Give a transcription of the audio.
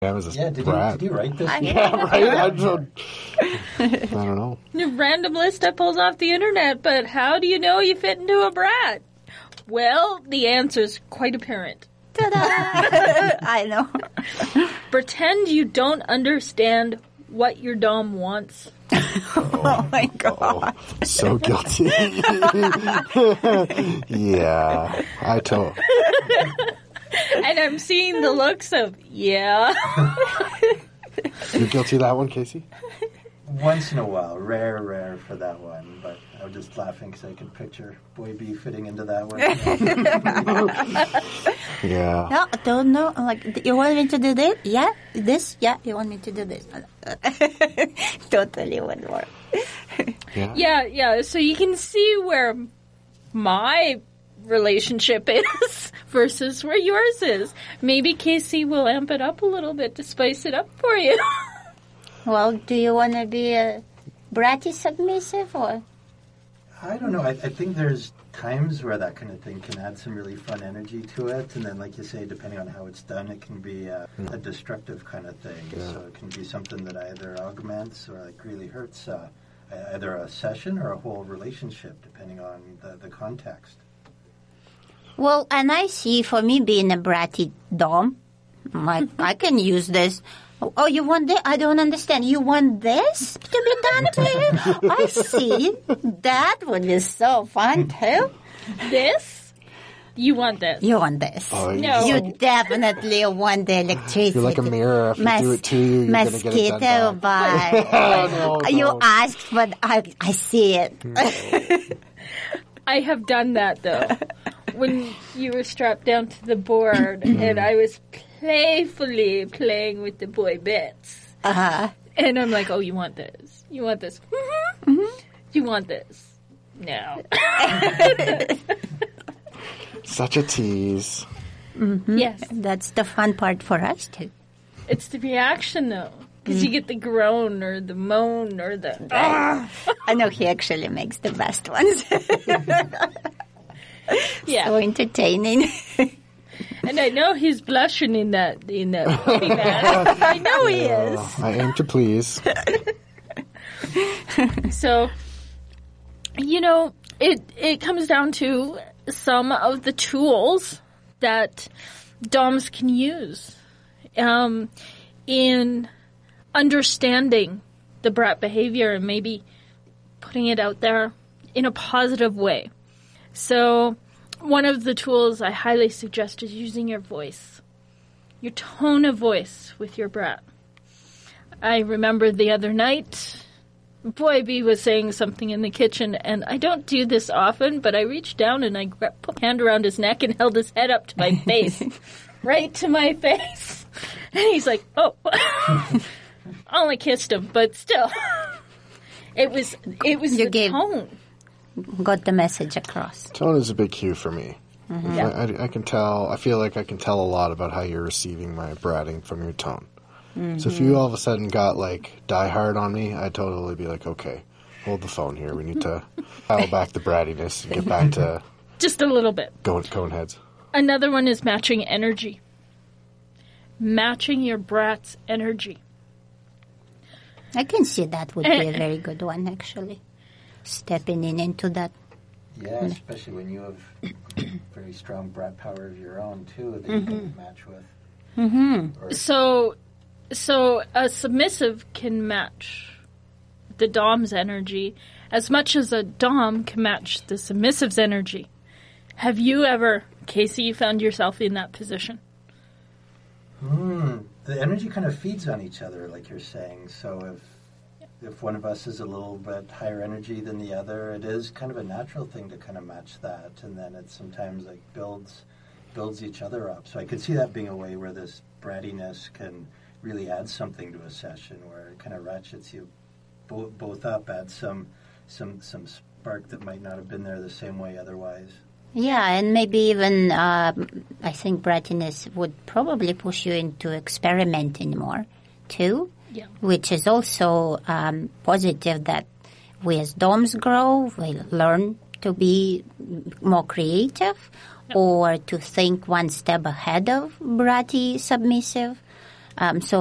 I was Yeah, did you write this? Yeah, right? I don't know. Random list I pulls off the internet, but how do you know you fit into a brat? Well, the answer's quite apparent. Ta-da! I know. Pretend you don't understand what your dom wants. Oh my God. So guilty. Yeah, I told. And I'm seeing the looks of, yeah. You guilty of that one, Casey? Once in a while. Rare for that one. But I was just laughing because I could picture Boy B fitting into that one. Yeah. No, I don't know. Like, you want me to do this? Yeah? This? Yeah, you want me to do this? Totally would work. Yeah. So you can see where my relationship is versus where yours is. Maybe Casey will amp it up a little bit to spice it up for you. Well, do you want to be a bratty submissive or? I don't know. I think there's times where that kind of thing can add some really fun energy to it. And then, like you say, depending on how it's done, it can be a destructive kind of thing. Yeah. So it can be something that either augments or like really hurts either a session or a whole relationship, depending on the context. Well, and I see for me being a bratty dom, like I can use this. Oh, you want this? I don't understand. You want this to be done to you? I see. That would be so fun too. This? You want this? You want this? Oh, No. You definitely want the electricity. You're like a mirror. If you do it to you, you're going to get it done back. Mosquito bite. You asked, but I see it. I have done that, though. When you were strapped down to the board and I was playfully playing with the boy bits. Uh-huh. And I'm like, oh, you want this? You want this? Mm-hmm. Mm-hmm. You want this? No. Such a tease. Mm-hmm. Yes. That's the fun part for us, too. It's the reaction, though. Because you get the groan or the moan or the... I know he actually makes the best ones. Yeah. So entertaining. And I know he's blushing in that baby mask. I know he is. I aim to please. So, it comes down to some of the tools that DOMs can use in understanding the brat behavior and maybe putting it out there in a positive way. So, one of the tools I highly suggest is using your voice, your tone of voice with your brat. I remember the other night, Boy B was saying something in the kitchen, and I don't do this often, but I reached down and I put my hand around his neck and held his head up to my face, right to my face. And he's like, oh. I only kissed him, but still. It was the tone. Got the message across. Tone is a big cue for me. Mm-hmm. Yeah. I can tell. I feel like I can tell a lot about how you're receiving my bratting from your tone. Mm-hmm. So if you all of a sudden got like die hard on me, I'd totally be like, okay, hold the phone here. We need to dial back the brattiness and get back to just a little bit. Cone heads. Another one is matching energy. Matching your brat's energy. I can see that would be a very good one, actually. Stepping into that. Yeah, especially when you have very strong brat power of your own, too, that you can match with. Mm-hmm. So a submissive can match the dom's energy as much as a dom can match the submissive's energy. Have you ever, Casey, found yourself in that position? The energy kind of feeds on each other, like you're saying. So if one of us is a little bit higher energy than the other, it is kind of a natural thing to kind of match that, and then it sometimes like builds each other up. So I could see that being a way where this brattiness can really add something to a session, where it kind of ratchets you both up, adds some spark that might not have been there the same way otherwise. Yeah, and maybe even I think brattiness would probably push you into experimenting more too. Yeah. Which is also positive that we as DOMs grow, we learn to be more creative or to think one step ahead of bratty submissive. So